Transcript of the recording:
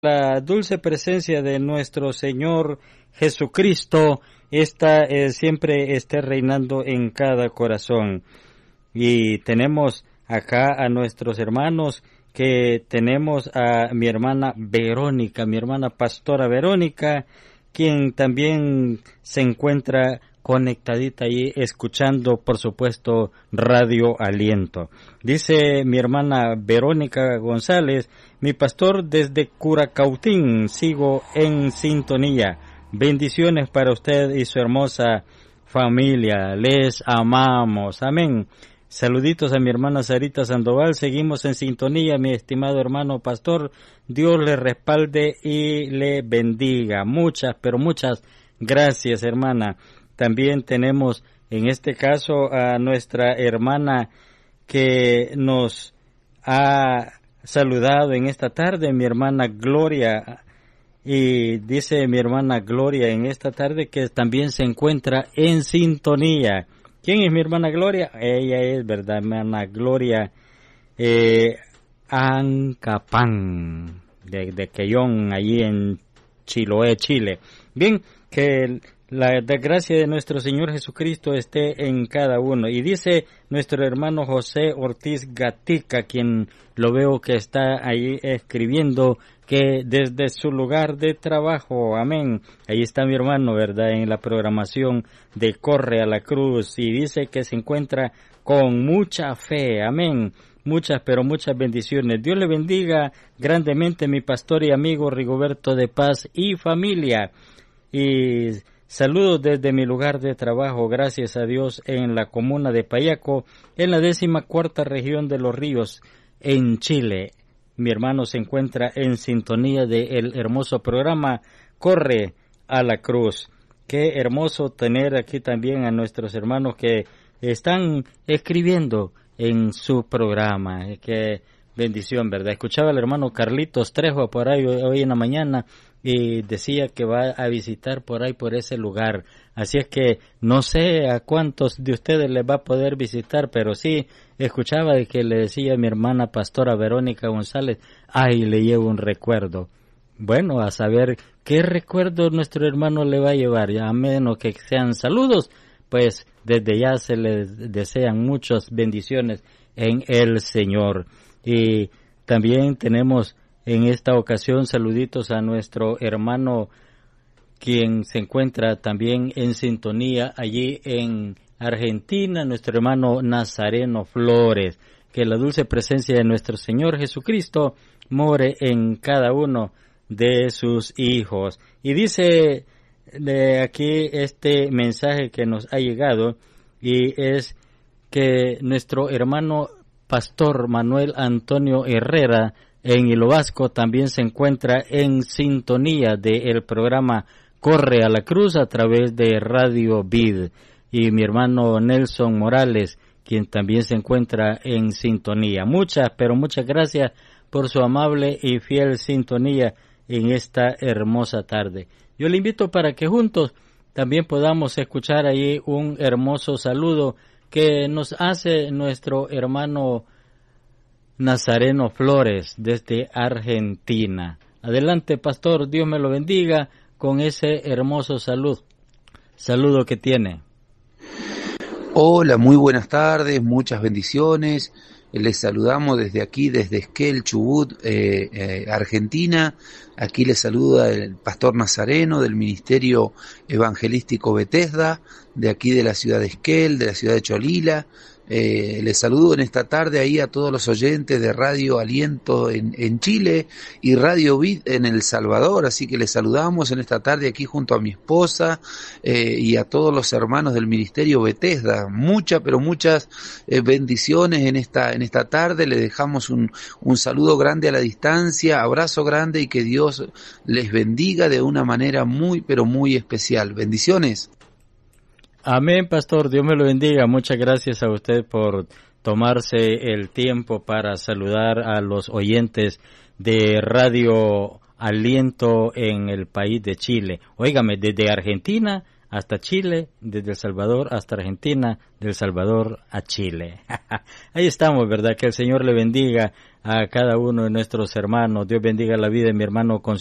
La dulce presencia de nuestro Señor Jesucristo siempre esté reinando en cada corazón. Y tenemos acá a nuestros hermanos, que tenemos a mi hermana Verónica, mi hermana pastora Verónica, quien también se encuentra conectadita ahí, escuchando, por supuesto, Radio Aliento. Dice mi hermana Verónica González: mi pastor desde Curacautín, sigo en sintonía. Bendiciones para usted y su hermosa familia. Les amamos. Amén. Saluditos a mi hermana Sarita Sandoval. Seguimos en sintonía, mi estimado hermano pastor. Dios le respalde y le bendiga. Muchas, pero muchas gracias, hermana. También tenemos en este caso a nuestra hermana que nos ha saludado en esta tarde, mi hermana Gloria. Y dice mi hermana Gloria en esta tarde que también se encuentra en sintonía. ¿Quién es mi hermana Gloria? Ella es, ¿verdad? Mi hermana Gloria Ancapán, de Quellón, allí en Chiloé, Chile. Bien, que la gracia de nuestro Señor Jesucristo esté en cada uno. Y dice nuestro hermano José Ortiz Gatica, quien lo veo que está ahí escribiendo, que desde su lugar de trabajo, amén. Ahí está mi hermano, ¿verdad? En la programación de Corre a la Cruz. Y dice que se encuentra con mucha fe, amén. Muchas, pero muchas bendiciones. Dios le bendiga grandemente, mi pastor y amigo Rigoberto de Paz y familia. Y saludos desde mi lugar de trabajo, gracias a Dios, en la comuna de Payaco, en la 14ª región de Los Ríos, en Chile. Mi hermano se encuentra en sintonía del hermoso programa Corre a la Cruz. Qué hermoso tener aquí también a nuestros hermanos que están escribiendo en su programa. Qué bendición, ¿verdad? Escuchaba al hermano Carlitos Trejo por ahí hoy en la mañana y decía que va a visitar por ahí, por ese lugar. Así es que no sé a cuántos de ustedes les va a poder visitar, pero sí escuchaba de que le decía a mi hermana pastora Verónica González: ay, le llevo un recuerdo. Bueno, a saber qué recuerdo nuestro hermano le va a llevar, a menos que sean saludos, pues desde ya se les desean muchas bendiciones en el Señor. Y también tenemos en esta ocasión saluditos a nuestro hermano, quien se encuentra también en sintonía allí en Argentina, nuestro hermano Nazareno Flores. Que la dulce presencia de nuestro Señor Jesucristo more en cada uno de sus hijos. Y dice de aquí este mensaje que nos ha llegado, y es que nuestro hermano pastor Manuel Antonio Herrera en Hilo Vasco también se encuentra en sintonía del programa Corre a la Cruz a través de Radio Vid. Y mi hermano Nelson Morales, quien también se encuentra en sintonía. Muchas, pero muchas gracias por su amable y fiel sintonía en esta hermosa tarde. Yo le invito para que juntos también podamos escuchar ahí un hermoso saludo que nos hace nuestro hermano Nazareno Flores desde Argentina. Adelante, pastor, Dios me lo bendiga con ese hermoso saludo que tiene. Hola, muy buenas tardes, muchas bendiciones. Les saludamos desde aquí, desde Esquel, Chubut, Argentina. Aquí les saluda el pastor Nazareno del Ministerio Evangelístico Bethesda, de aquí de la ciudad de Esquel, de la ciudad de Cholila. Les saludo en esta tarde ahí a todos los oyentes de Radio Aliento en Chile y Radio Vid en El Salvador, así que les saludamos en esta tarde aquí junto a mi esposa y a todos los hermanos del Ministerio Bethesda. Muchas, pero muchas bendiciones en esta tarde. Le dejamos un saludo grande a la distancia, abrazo grande y que Dios les bendiga de una manera muy, pero muy especial. Bendiciones. Amén, pastor, Dios me lo bendiga. Muchas gracias a usted por tomarse el tiempo para saludar a los oyentes de Radio Aliento en el país de Chile. Óigame, desde Argentina hasta Chile, desde El Salvador hasta Argentina, del Salvador a Chile. Ahí estamos, ¿verdad? Que el Señor le bendiga a cada uno de nuestros hermanos. Dios bendiga la vida de mi hermano